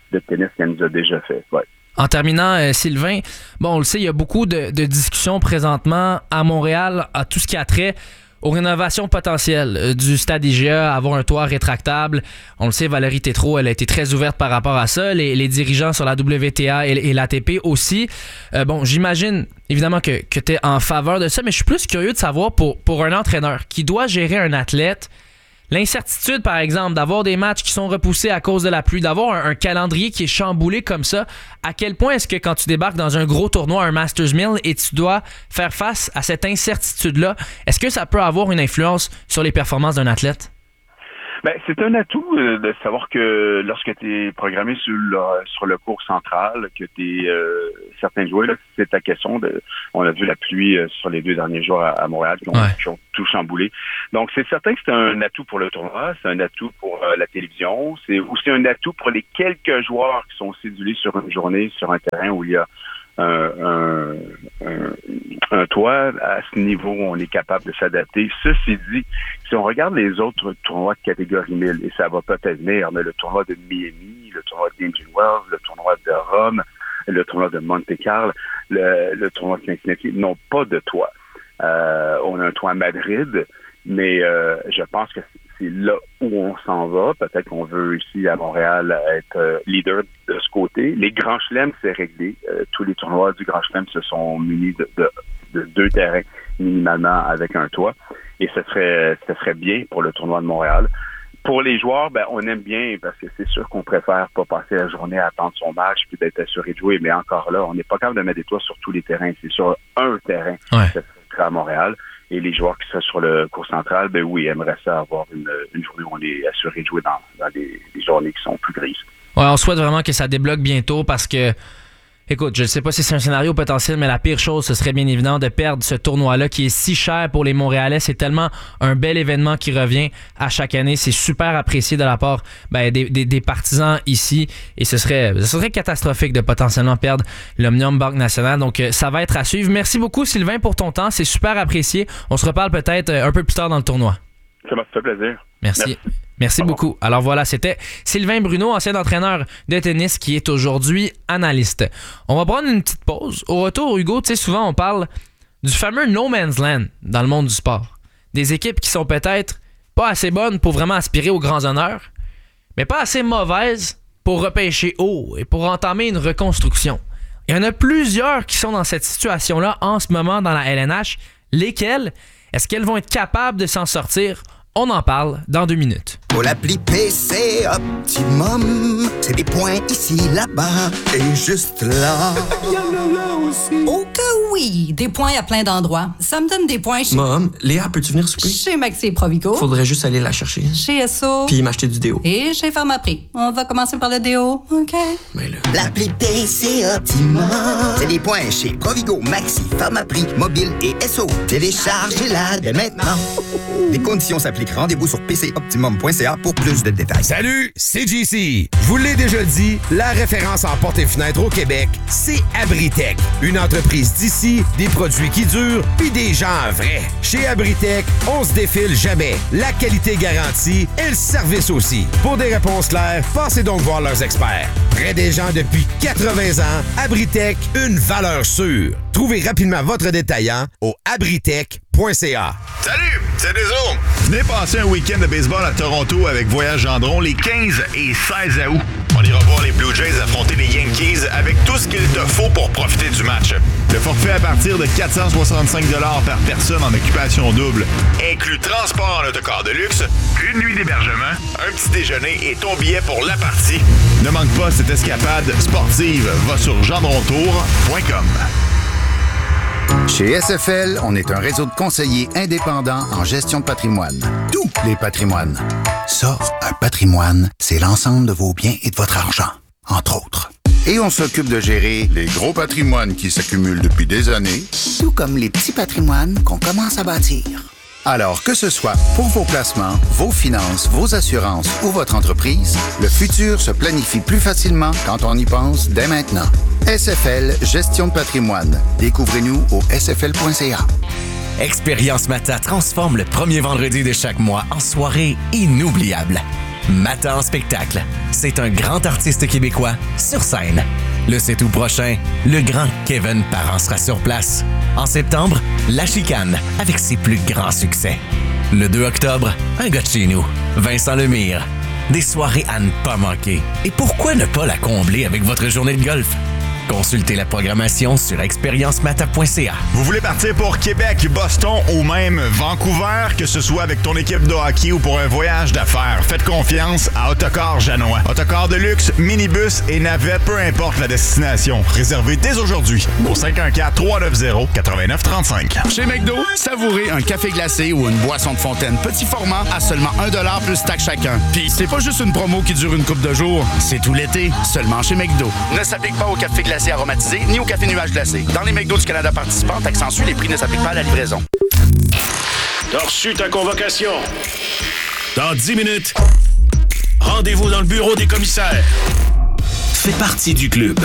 de tennis qu'elle nous a déjà fait. Ouais. En terminant, euh, Sylvain, bon, on le sait, il y a beaucoup de, de discussions présentement à Montréal à tout ce qui a trait aux rénovations potentielles euh, du stade I G A, avoir un toit rétractable. On le sait, Valérie Tétrault, elle a été très ouverte par rapport à ça. Les, les dirigeants sur la W T A et, et l'A T P aussi. Euh, bon, j'imagine évidemment que, que tu es en faveur de ça, mais je suis plus curieux de savoir pour, pour un entraîneur qui doit gérer un athlète, l'incertitude, par exemple, d'avoir des matchs qui sont repoussés à cause de la pluie, d'avoir un, un calendrier qui est chamboulé comme ça, à quel point est-ce que quand tu débarques dans un gros tournoi, un Masters mille, et tu dois faire face à cette incertitude-là, est-ce que ça peut avoir une influence sur les performances d'un athlète? Ben, c'est un atout euh, de savoir que lorsque tu es programmé sur le, sur le court central, que tu es euh, certains joueurs, là, c'est ta question de. On a vu la pluie euh, sur les deux derniers jours à, à Montréal qui ont, ouais. qui ont tout chamboulé. Donc c'est certain que c'est un atout pour le tournoi, c'est un atout pour euh, la télévision, c'est aussi un atout pour les quelques joueurs qui sont cédulés sur une journée sur un terrain où il y a Un, un, un, un toit. À ce niveau, on est capable de s'adapter. Ceci dit, si on regarde les autres tournois de catégorie mille, et ça va peut-être venir, mais le tournoi de Miami, le tournoi d'Indian Wells, le tournoi de Rome, le tournoi de Monte Carlo, le, le tournoi de Cincinnati n'ont pas de toit. Euh, on a un toit à Madrid, mais euh, je pense que c'est là où on s'en va. Peut-être qu'on veut ici à Montréal être euh, leader de ce côté. Les grands chelems, c'est réglé. Euh, tous les tournois du grand chelem se sont munis de, de, de deux terrains minimalement avec un toit. Et ce serait, ce serait bien pour le tournoi de Montréal. Pour les joueurs, ben, on aime bien parce que c'est sûr qu'on préfère pas passer la journée à attendre son match puis d'être assuré de jouer. Mais encore là, on n'est pas capable de mettre des toits sur tous les terrains. C'est sur un terrain ouais. que ça serait à Montréal. Et les joueurs qui seraient sur le court central, ben oui, aimeraient ça avoir une, une journée où on est assuré de jouer dans, dans des, des journées qui sont plus grises. Ouais, on souhaite vraiment que ça débloque bientôt parce que, écoute, je ne sais pas si c'est un scénario potentiel, mais la pire chose, ce serait bien évident de perdre ce tournoi-là qui est si cher pour les Montréalais. C'est tellement un bel événement qui revient à chaque année. C'est super apprécié de la part ben, des, des, des partisans ici et ce serait, ce serait catastrophique de potentiellement perdre l'Omnium Banque Nationale. Donc, ça va être à suivre. Merci beaucoup, Sylvain, pour ton temps. C'est super apprécié. On se reparle peut-être un peu plus tard dans le tournoi. Ça m'a fait plaisir. Merci. Merci. Merci beaucoup. Alors voilà, c'était Sylvain Bruno, ancien entraîneur de tennis qui est aujourd'hui analyste. On va prendre une petite pause. Au retour, Hugo, tu sais, souvent on parle du fameux no man's land dans le monde du sport. Des équipes qui sont peut-être pas assez bonnes pour vraiment aspirer aux grands honneurs, mais pas assez mauvaises pour repêcher haut et pour entamer une reconstruction. Il y en a plusieurs qui sont dans cette situation-là en ce moment dans la L N H. Lesquelles? Est-ce qu'elles vont être capables de s'en sortir? On en parle dans deux minutes. Pour l'appli P C Optimum, c'est des points ici, là-bas et juste là. Il y en a là aussi. Oh que oui, des points à plein d'endroits. Ça me donne des points chez... Mom, Léa, peux-tu venir souper? Chez Maxi et Provigo. Faudrait juste aller la chercher. Chez S O. Puis m'acheter du déo. Et chez Pharmaprix. On va commencer par le déo, OK? Mais là... L'appli P C Optimum, c'est des points chez Provigo, Maxi, Pharmaprix, Mobile et S O. Téléchargez-la dès maintenant. Les conditions s'appliquent. Rendez-vous sur p c optimum point c a pour plus de détails. Salut, c'est J C. Je vous l'ai déjà dit, la référence en portes et fenêtres au Québec, c'est Abritech. Une entreprise d'ici, des produits qui durent, puis des gens vrais. Chez Abritech, on se défile jamais. La qualité garantie et le service aussi. Pour des réponses claires, passez donc voir leurs experts. Près des gens depuis quatre-vingts ans, Abritech, une valeur sûre. Trouvez rapidement votre détaillant au abritech point c a. Salut, c'est Deso. Venez passer un week-end de baseball à Toronto avec Voyage Gendron les quinze et seize août. On ira voir les Blue Jays affronter les Yankees avec tout ce qu'il te faut pour profiter du match. Le forfait à partir de quatre cent soixante-cinq dollars par personne en occupation double inclut transport en autocar de luxe, une nuit d'hébergement, un petit déjeuner et ton billet pour la partie. Ne manque pas cette escapade sportive. Va sur gendrontour point com. Chez S F L, on est un réseau de conseillers indépendants en gestion de patrimoine. Tous les patrimoines. Ça, un patrimoine, c'est l'ensemble de vos biens et de votre argent, entre autres. Et on s'occupe de gérer les gros patrimoines qui s'accumulent depuis des années, tout comme les petits patrimoines qu'on commence à bâtir. Alors, que ce soit pour vos placements, vos finances, vos assurances ou votre entreprise, le futur se planifie plus facilement quand on y pense dès maintenant. S F L Gestion de patrimoine. Découvrez-nous au s f l point c a. Expérience Mata transforme le premier vendredi de chaque mois en soirée inoubliable. Mata en spectacle. C'est un grand artiste québécois sur scène. Le sept août prochain, le grand Kevin Parent sera sur place. En septembre, La Chicane avec ses plus grands succès. Le deux octobre, un gars de chez nous, Vincent Lemire. Des soirées à ne pas manquer. Et pourquoi ne pas la combler avec votre journée de golf? Consultez la programmation sur expérience mata point c a. Vous voulez partir pour Québec, Boston ou même Vancouver, que ce soit avec ton équipe de hockey ou pour un voyage d'affaires, faites confiance à Autocar Janois. Autocar de luxe, minibus et navette, peu importe la destination. Réservez dès aujourd'hui au cinq un quatre, trois neuf zéro, neuf neuf trois cinq. Chez McDo, savourez un café glacé ou une boisson de fontaine petit format à seulement un dollar plus taxe chacun. Puis c'est pas juste une promo qui dure une couple de jours, c'est tout l'été, seulement chez McDo. Ne s'applique pas au café glacé aromatisé ni au café nuage glacé. Dans les McDo du Canada participants, accentue, les prix ne s'appliquent pas à la livraison. T'as reçu ta convocation. Dans dix minutes, rendez-vous dans le bureau des commissaires. Fais partie du club.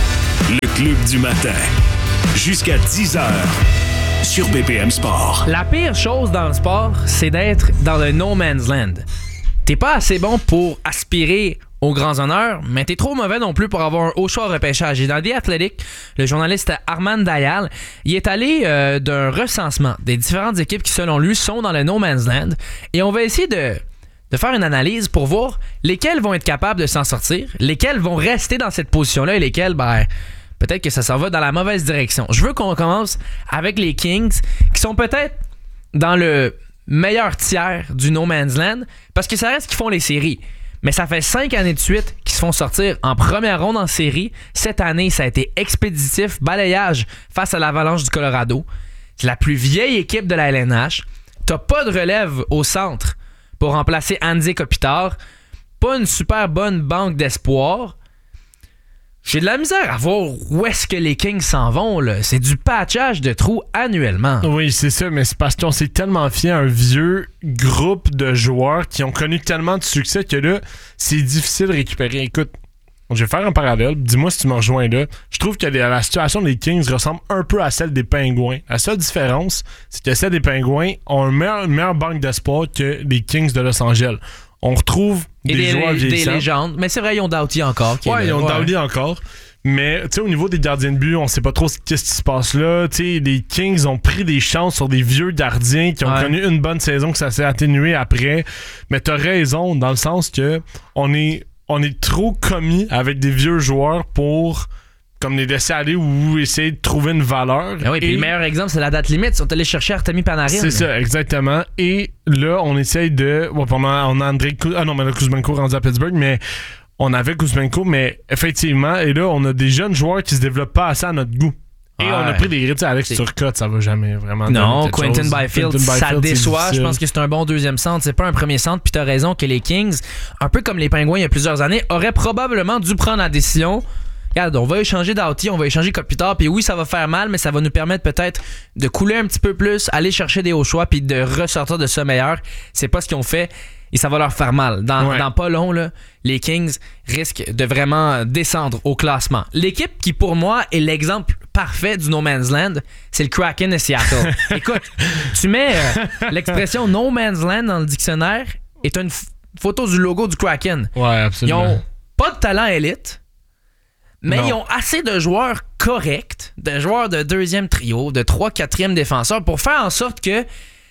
Le club du matin. Jusqu'à dix heures. Sur B P M Sport. La pire chose dans le sport, c'est d'être dans le no man's land. T'es pas assez bon pour aspirer aux grands honneurs, mais t'es trop mauvais non plus pour avoir un haut choix au repêchage. Et dans The Athletic, le journaliste Armand Dayal, il est allé euh, d'un recensement des différentes équipes qui, selon lui, sont dans le no man's land. Et on va essayer de, de faire une analyse pour voir lesquelles vont être capables de s'en sortir, lesquelles vont rester dans cette position-là et lesquelles, ben, peut-être que ça s'en va dans la mauvaise direction. Je veux qu'on commence avec les Kings, qui sont peut-être dans le meilleur tiers du no man's land, parce que ça reste qu'ils font les séries. Mais ça fait cinq années de suite qu'ils se font sortir en première ronde en série. Cette année, ça a été expéditif, balayage face à l'Avalanche du Colorado. C'est la plus vieille équipe de la L N H. T'as pas de relève au centre pour remplacer Andy Kopitar. Pas une super bonne banque d'espoir. J'ai de la misère à voir où est-ce que les Kings s'en vont, là. C'est du patchage de trous annuellement. Oui, c'est ça, mais c'est parce qu'on s'est tellement fié à un vieux groupe de joueurs qui ont connu tellement de succès que là, c'est difficile de récupérer. Écoute, je vais faire un parallèle. Dis-moi si tu me rejoins là. Je trouve que la situation des Kings ressemble un peu à celle des Pingouins. La seule différence, c'est que celle des Pingouins ont une meilleure, une meilleure banque d'espoir que les Kings de Los Angeles. On retrouve des, des joueurs vieillissants. Des légendes. Mais c'est vrai, ils ont Doughty encore. Ouais, ils ont ouais. Doughty encore. Mais tu sais, au niveau des gardiens de but, on sait pas trop ce qui se passe là. Tu sais, les Kings ont pris des chances sur des vieux gardiens qui ont ouais. connu une bonne saison, que ça s'est atténué après. Mais t'as raison, dans le sens que on est, on est trop commis avec des vieux joueurs pour comme les laisser aller ou essayer de trouver une valeur. Ah oui, puis le meilleur exemple, c'est la date limite. Ils sont allés chercher Artemi Panarin. C'est ça, exactement. Et là, on essaye de... Bon, on a, on a André... Ah non, mais là, Kuzmenko rendu à Pittsburgh, mais on avait Kuzmenko, mais effectivement, et là, on a des jeunes joueurs qui se développent pas assez à notre goût. Et ouais. on a pris des risques. Alex Turcotte, ça va jamais vraiment... Non, Quentin Byfield, Quentin Byfield, ça déçoit. Je pense que c'est un bon deuxième centre. C'est pas un premier centre. Puis t'as raison que les Kings, un peu comme les Pingouins il y a plusieurs années, auraient probablement dû prendre la décision... Regarde, on va échanger Doughty, on va échanger Kopitar, puis oui, ça va faire mal, mais ça va nous permettre peut-être de couler un petit peu plus, aller chercher des hauts choix, puis de ressortir de ça meilleur. C'est pas ce qu'ils ont fait, et ça va leur faire mal. Dans, ouais. dans pas long, là, les Kings risquent de vraiment descendre au classement. L'équipe qui, pour moi, est l'exemple parfait du No Man's Land, c'est le Kraken de Seattle. Écoute, tu mets euh, l'expression No Man's Land dans le dictionnaire, et t'as une f- photo du logo du Kraken. Ouais, absolument. Ils ont pas de talent élite, mais non. Ils ont assez de joueurs corrects, de joueurs de deuxième trio, de trois, quatrième défenseurs pour faire en sorte que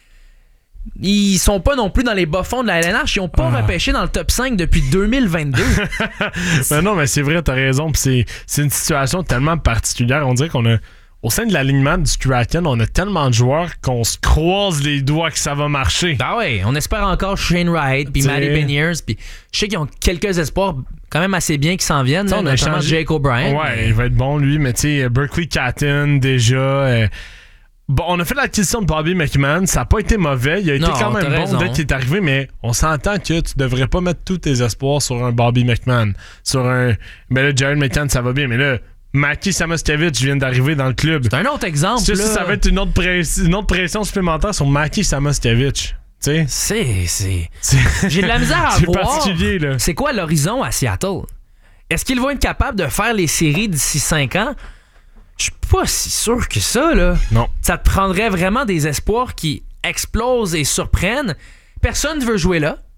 ils sont pas non plus dans les bas-fonds de la L N H. Ils ont pas ah. repêché dans le top cinq depuis deux mille vingt-deux. Mais non, mais c'est vrai, t'as raison. Pis c'est, c'est une situation tellement particulière. On dirait qu'on a, au sein de l'alignement du Kraken, on a tellement de joueurs qu'on se croise les doigts que ça va marcher. Ah ouais, on espère encore Shane Wright puis Matty Beniers. Puis je sais qu'ils ont quelques espoirs quand même assez bien qui s'en viennent, là, notamment changé... Jake O'Brien. Ouais, mais... il va être bon lui, mais tu sais, Berkeley Catton déjà. Euh... Bon, on a fait l'acquisition de Bobby McMahon, ça n'a pas été mauvais, il a été non, quand même bon raison. Dès qu'il est arrivé, mais on s'entend que tu devrais pas mettre tous tes espoirs sur un Bobby McMahon, sur un... Mais là, Jared McCann, ça va bien, mais là, Maki Samoskevich vient d'arriver dans le club. C'est un autre exemple, tu sais, là. Ça va être une autre, press... une autre pression supplémentaire sur Maki Samoskevich. T'sais? C'est, c'est... c'est... J'ai de la misère à c'est voir. Particulier, là. C'est quoi l'horizon à Seattle? Est-ce qu'ils vont être capables de faire les séries d'ici cinq ans? Je suis pas si sûr que ça, là. Non. Ça te prendrait vraiment des espoirs qui explosent et surprennent. Personne ne veut jouer là.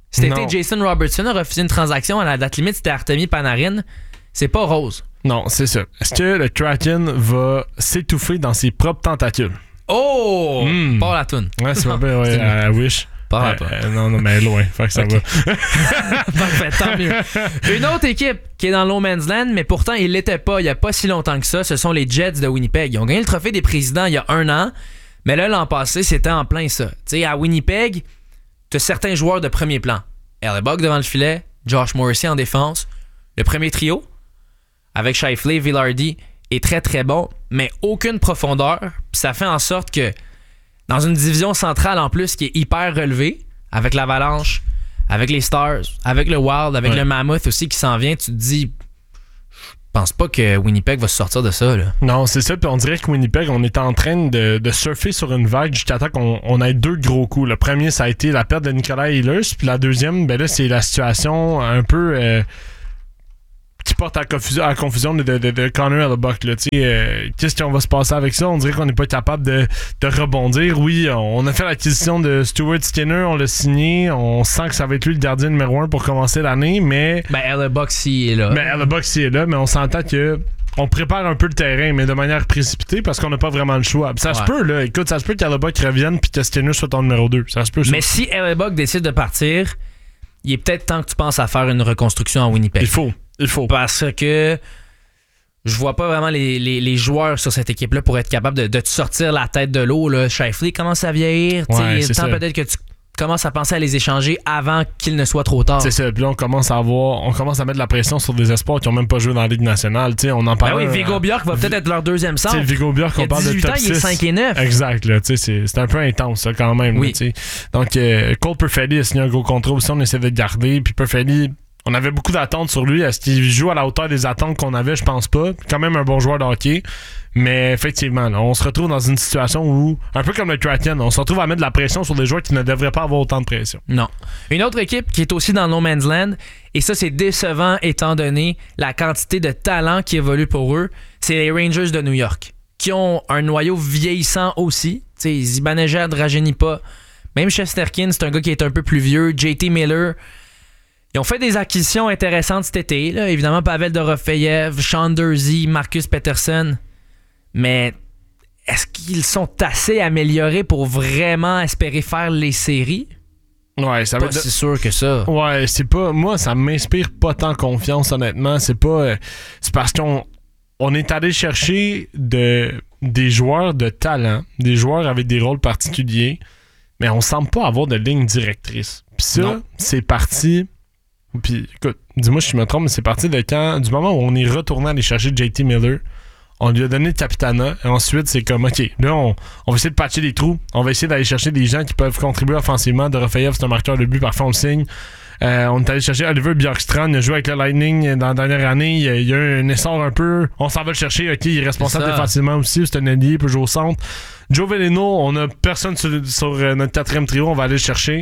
Cet Non. été, Jason Robertson a refusé une transaction à la date limite, c'était Artemi Panarin. C'est pas rose. Non, c'est ça. Est-ce que le Kraken va s'étouffer dans ses propres tentacules? Oh! Mm. Pas la toune. Ouais, c'est pas bien, ouais, à Wish. Pas Euh, pas. euh, non, non, mais loin. Fait que ça Ok. va. Parfait, tant mieux. Une autre équipe qui est dans le No Man's Land, mais pourtant, il l'était pas il y a pas si longtemps que ça, ce sont les Jets de Winnipeg. Ils ont gagné le trophée des présidents il y a un an, mais là, l'an passé, c'était en plein ça. Tu sais, à Winnipeg, t'as certains joueurs de premier plan. Hellebuck devant le filet, Josh Morrissey en défense. Le premier trio, avec Scheifele, Villardy, est très très bon, mais aucune profondeur. Puis ça fait en sorte que dans une division centrale en plus qui est hyper relevée, avec l'Avalanche, avec les Stars, avec le Wild, avec Ouais. le Mammoth aussi qui s'en vient, tu te dis, je pense pas que Winnipeg va se sortir de ça. Là. Non, c'est ça. Puis on dirait que Winnipeg, on est en train de, de surfer sur une vague jusqu'à temps qu'on on ait deux gros coups. Le premier, ça a été la perte de Nicolas Ehlers. Puis la deuxième, ben là, c'est la situation un peu euh, qui porte à confusion, à confusion de, de, de Connor Hellebuck. Là. Tu sais, euh, qu'est-ce qu'on va se passer avec ça? On dirait qu'on n'est pas capable de, de rebondir. Oui, on a fait l'acquisition de Stuart Skinner, on l'a signé. On sent que ça va être lui le gardien numéro un pour commencer l'année, mais... Ben, Hellebuck, s'il est là. Mais Hellebuck, s'il est là, mais on s'entend que on prépare un peu le terrain, mais de manière précipitée parce qu'on n'a pas vraiment le choix. Puis ça se Ouais. peut, là. Écoute, ça se peut qu'Hellebuck revienne puis que Skinner soit ton numéro deux. Ça se peut, ça. Mais si Hellebuck décide de partir, il est peut-être temps que tu penses à faire une reconstruction à Winnipeg. Il faut. Il faut. Parce que je vois pas vraiment les, les, les joueurs sur cette équipe-là pour être capable de, de te sortir la tête de l'eau. Là. Scheifele commence à vieillir. Ouais, T'sais, il c'est est temps ça. peut-être que tu commences à penser à les échanger avant qu'il ne soit trop tard. C'est ça. Puis là, on commence à avoir, on commence à mettre de la pression sur des espoirs qui n'ont même pas joué dans la Ligue nationale. Tu sais, on en Ben parle. oui, Vigo Bjork va peut-être être leur deuxième Tu sais, centre. Vigo Bjork, Il on a parle de dix-huit top ans, il est six. cinq et neuf. Exact, là. Tu sais, c'est, c'est un peu intense, ça, quand même. Oui. Là, tu sais. Donc, euh, Cole Perfetti a signé un gros contrat aussi, on essaie de le garder. Puis Perfetti, on avait beaucoup d'attentes sur lui. Est-ce qu'il joue à la hauteur des attentes qu'on avait? Je pense pas. Quand même un bon joueur de hockey. Mais effectivement, là, on se retrouve dans une situation où, un peu comme le Kraken, on se retrouve à mettre de la pression sur des joueurs qui ne devraient pas avoir autant de pression. Non. Une autre équipe qui est aussi dans No Man's Land, et ça c'est décevant étant donné la quantité de talent qui évolue pour eux, c'est les Rangers de New York, qui ont un noyau vieillissant aussi. Tu sais, Zibanejad, rajeunit pas. Même Shesterkin, c'est un gars qui est un peu plus vieux. J T Miller. Ils ont fait des acquisitions intéressantes cet été. Là. Évidemment, Pavel Dorofeyev, Sean Durzi, Marcus Peterson. Mais est-ce qu'ils sont assez améliorés pour vraiment espérer faire les séries? Ouais, ça Pas veut dire- si sûr que ça. Ouais, c'est pas. Moi, ça m'inspire pas tant confiance, honnêtement. C'est pas. euh, c'est parce qu'on on est allé chercher de, des joueurs de talent, des joueurs avec des rôles particuliers, mais on semble pas avoir de ligne directrice. Puis ça, Non. c'est parti. Puis écoute, dis-moi si je me trompe, mais c'est parti de quand, du moment où on est retourné aller chercher J T Miller. On lui a donné le capitana. Et ensuite, c'est comme, OK, là, on, on va essayer de patcher des trous. On va essayer d'aller chercher des gens qui peuvent contribuer offensivement. Dorofeyev, c'est un marqueur de but. Parfois, on le signe. Euh, on est allé chercher Oliver Bjorkstrand. Il a joué avec le Lightning dans la dernière année. Il y a, il y a eu un essor un peu. On s'en va le chercher. OK, il est responsable C'est ça. défensivement aussi. C'est un allié, il peut jouer au centre. Joe Veleno, on a personne sur, sur euh, notre quatrième trio. On va aller le chercher.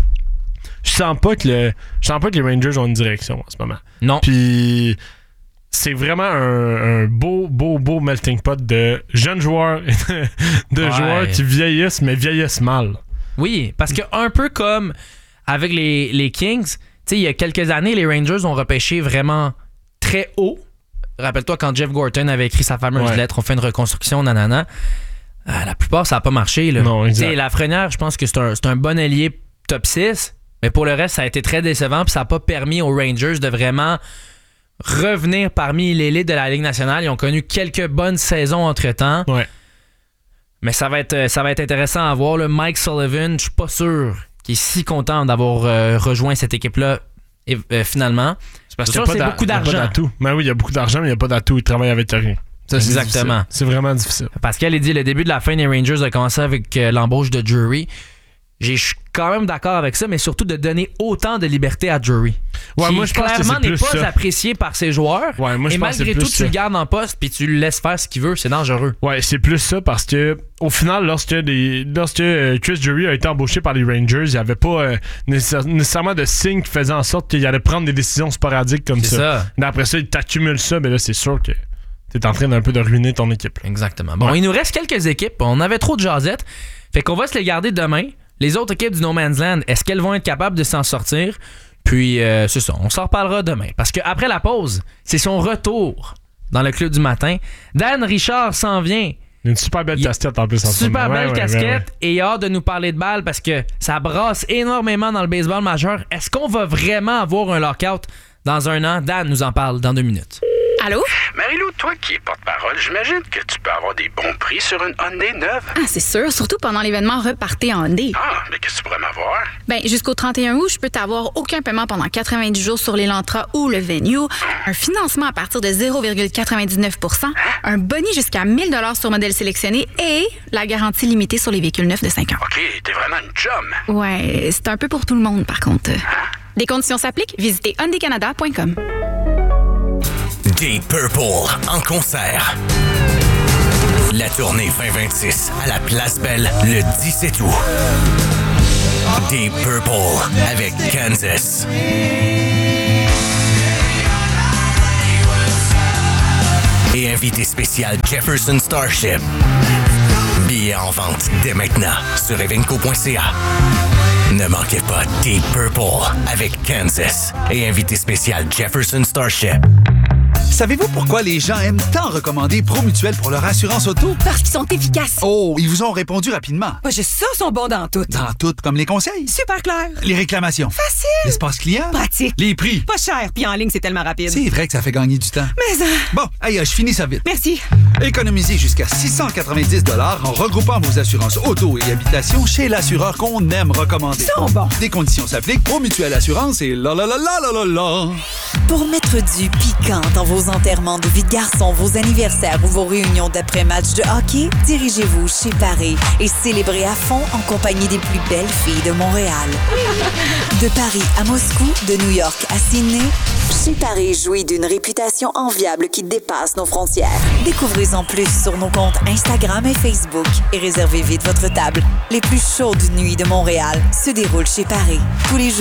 Je sens pas que le, je sens pas que les Rangers ont une direction en ce moment. Non. Puis c'est vraiment un, un beau, beau, beau melting pot de jeunes joueurs et de, de Ouais. joueurs qui vieillissent, mais vieillissent mal. Oui, parce que un peu comme avec les, les Kings, tu sais, il y a quelques années, les Rangers ont repêché vraiment très haut. Rappelle-toi quand Jeff Gorton avait écrit sa fameuse Ouais. lettre, on fait une reconstruction, nanana. Euh, la plupart, ça n'a pas marché. Là. Non, exact. Tu sais, Lafrenière, je pense que c'est un, c'est un bon allié top six, mais pour le reste, ça a été très décevant, puis ça n'a pas permis aux Rangers de vraiment revenir parmi l'élite de la Ligue nationale. Ils ont connu quelques bonnes saisons entre-temps. Ouais. Mais ça va être, ça va être intéressant à voir. Là. Mike Sullivan, je suis pas sûr qu'il est si content d'avoir euh, rejoint cette équipe-là et, euh, finalement. C'est parce qu'il y que a pas c'est d'a- beaucoup il y a pas d'argent. d'atout. Ben oui, il y a beaucoup d'argent, mais il n'y a pas d'atout. Il travaille avec rien. Ça, c'est Exactement. difficile. C'est vraiment difficile. Pascal a dit le début de la fin des Rangers a commencé avec euh, l'embauche de Drury. J'ai- Je suis quand même d'accord avec ça, mais surtout de donner autant de liberté à Drury. Ouais, qui moi, je pense que clairement c'est n'est plus pas ça. apprécié par ses joueurs. Ouais, moi, je et pense que c'est malgré plus tout, tu ça. le gardes en poste puis tu le laisses faire ce qu'il veut. C'est dangereux. Ouais, c'est plus ça parce que au final, lorsque, des, lorsque euh, Chris Drury a été embauché par les Rangers, il n'y avait pas euh, nécessaire- nécessairement de signes qui faisaient en sorte qu'il allait prendre des décisions sporadiques comme C'est ça. ça. Mais après ça, il t'accumule ça, mais là, c'est sûr que t'es en train d'un peu de ruiner ton équipe. là. Exactement. Bon, Ouais. il nous reste quelques équipes. On avait trop de jasettes. Fait qu'on va se les garder demain. les autres équipes du No Man's Land, est-ce qu'elles vont être capables de s'en sortir? Puis, euh, c'est ça, on s'en reparlera demain. Parce qu'après la pause, c'est son retour dans le club du matin. Dan Richard s'en vient. Une super belle casquette en plus. En super belle ouais, casquette. Ouais, ouais. Et il a hâte de nous parler de balle parce que ça brasse énormément dans le baseball majeur. Est-ce qu'on va vraiment avoir un lockout dans un an? Dan nous en parle dans deux minutes. Allô? Marie-Lou, toi qui es porte-parole, j'imagine que tu peux avoir des bons prix sur une Hyundai neuve. Ah, c'est sûr, surtout pendant l'événement Repartez en Hyundai. Ah, mais qu'est-ce que tu pourrais m'avoir? Ben, jusqu'au trente et un août, je peux t'avoir aucun paiement pendant quatre-vingt-dix jours sur l'Elantra ou le Venue, un financement à partir de zéro virgule quatre-vingt-dix-neuf pour cent, un boni jusqu'à mille dollars sur modèle sélectionné et la garantie limitée sur les véhicules neufs de cinq ans. OK, t'es vraiment une chum. Ouais, c'est un peu pour tout le monde, par contre. Les conditions s'appliquent, visitez hyundai canada point com. Deep Purple en concert. La tournée vingt vingt-six à la Place Belle le dix-sept août. Deep Purple avec Kansas. Et invité spécial Jefferson Starship. Billets en vente dès maintenant sur evenco point c a. Ne manquez pas Deep Purple avec Kansas et invité spécial Jefferson Starship. Savez-vous pourquoi les gens aiment tant recommander Promutuel pour leur assurance auto? Parce qu'ils sont efficaces. Oh, ils vous ont répondu rapidement. Pas juste ça, sont bons dans tout. Dans tout, comme les conseils. Super clair. Les réclamations. Facile. L'espace client. Pratique. Les prix. Pas cher, puis en ligne, c'est tellement rapide. C'est vrai que ça fait gagner du temps. Mais... Euh... Bon, aïe, je finis ça vite. Merci. Économisez jusqu'à six cent quatre-vingt-dix dollars en regroupant vos assurances auto et habitation chez l'assureur qu'on aime recommander. Ils sont bons. Des conditions s'appliquent. Promutuel Assurance et la la la la la la la. Pour mettre du piquant dans vos enterrements de vie de garçon, vos anniversaires ou vos réunions d'après-match de hockey, dirigez-vous chez Paris et célébrez à fond en compagnie des plus belles filles de Montréal. De Paris à Moscou, de New York à Sydney, chez Paris jouit d'une réputation enviable qui dépasse nos frontières. Découvrez-en plus sur nos comptes Instagram et Facebook et réservez vite votre table. Les plus chaudes nuits de Montréal se déroulent chez Paris tous les jours.